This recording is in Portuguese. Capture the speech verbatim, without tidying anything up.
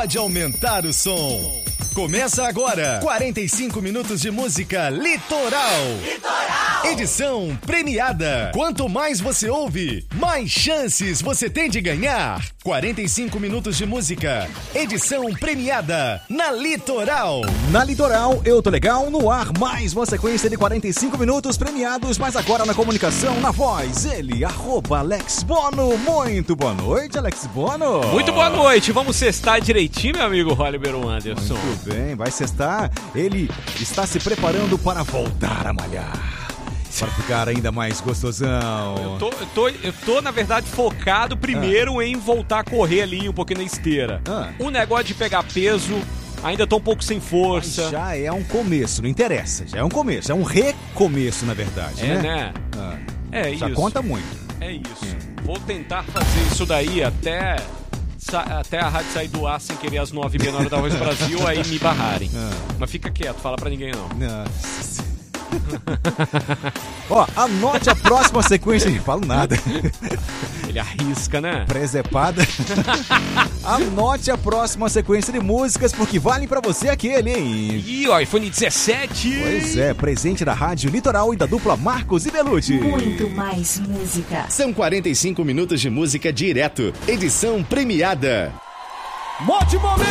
pode aumentar o som. Começa agora, quarenta e cinco minutos de música Litoral. Litoral! Edição premiada. Quanto mais você ouve, mais chances você tem de ganhar. quarenta e cinco minutos de música, edição premiada na Litoral. Na Litoral, eu tô legal, no ar, mais uma sequência de quarenta e cinco minutos premiados, mas agora na comunicação, na voz, ele, arroba Alex Bono. Muito boa noite, Alex Bono. Muito boa noite, vamos cestar direitinho, meu amigo Oliver Anderson. Muito bem, vai cestar. Ele está se preparando para voltar a malhar. Para ficar ainda mais gostosão. Eu tô, eu tô, eu tô na verdade, focado primeiro ah. em voltar a correr ali um pouquinho na esteira. Ah. O negócio de pegar peso, ainda tô um pouco sem força. Mas já é um começo, não interessa. Já é um começo, é um recomeço, na verdade, é, né? né? Ah. É já isso. Já conta muito. É isso. É. Vou tentar fazer isso daí até... até a rádio sair do ar sem querer às nove e meia na hora da Voz Brasil, aí me barrarem. Ah. Mas fica quieto, fala pra ninguém não. Nossa. Ó, anote a próxima sequência. Não falo nada. Ele arrisca, né? Presepada. Anote a próxima sequência de músicas, porque valem pra você aquele, hein? Ih, ó, iPhone dezessete. Pois é, presente da Rádio Litoral e da dupla Marcos e Belucci. Muito mais música. São quarenta e cinco minutos de música direto. Edição premiada. Mote momento!